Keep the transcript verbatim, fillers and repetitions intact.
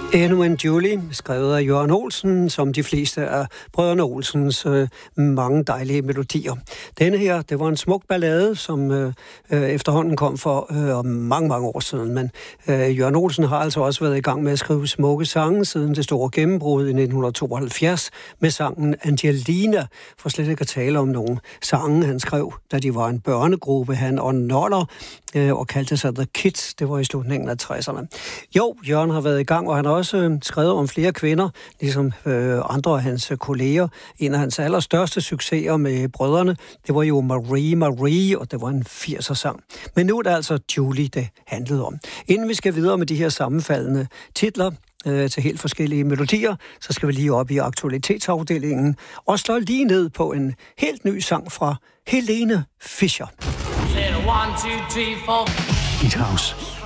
Endnu en Julie, skrevet af Jørgen Olsen, som de fleste af brødrene Olsens øh, mange dejlige melodier. Denne her, det var en smuk ballade, som øh, øh, efterhånden kom for øh, mange, mange år siden. Men øh, Jørgen Olsen har altså også været i gang med at skrive smukke sange siden det store gennembrud i nitten tooghalvfjerds med sangen Angelina, for slet ikke at tale om nogle sange, han skrev, da de var en børnegruppe, han og Noller, øh, og kaldte sig The Kids. Det var i slutningen af tresserne. Jo, Jørgen har været i gang, og han har også skrevet om flere kvinder, ligesom øh, andre af hans kolleger. En af hans allerstørste succeser med brødrene, det var jo Marie Marie, og det var en firser-sang. Men nu er det altså Julie, det handlede om. Inden vi skal videre med de her sammenfaldende titler øh, til helt forskellige melodier, så skal vi lige op i aktualitetsafdelingen og slå lige ned på en helt ny sang fra Helene Fischer. Beat House.